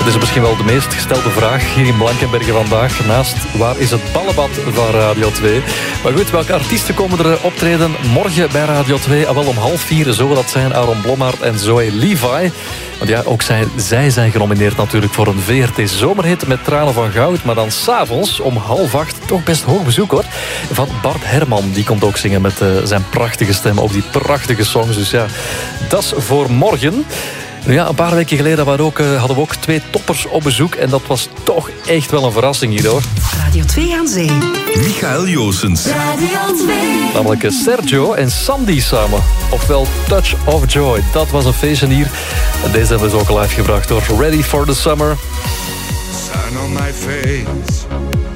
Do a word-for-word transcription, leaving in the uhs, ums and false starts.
Dat is misschien wel de meest gestelde vraag hier in Blankenberge vandaag. Naast waar is het ballenbad van Radio twee? Maar goed, welke artiesten komen er optreden morgen bij Radio twee? Ah, wel om half vier, zo dat zijn Aaron Blommaert en Zoe Levi. Want ja, ook zij, zij zijn genomineerd natuurlijk voor een V R T Zomerhit met Tranen van Goud. Maar dan s'avonds om half acht, toch best hoog bezoek hoor, van Bart Herman. Die komt ook zingen met uh, zijn prachtige stem op die prachtige songs. Dus ja, dat is voor morgen. Ja, een paar weken geleden hadden we, ook, uh, hadden we ook twee toppers op bezoek. En dat was toch echt wel een verrassing hier hoor. Radio twee aan Zee. Michael Joossens. Radio twee. Namelijk Sergio en Sandy samen. Ofwel Touch of Joy. Dat was een feestje hier. En deze hebben we dus ook live gebracht door Ready for the Summer. Sun on my face,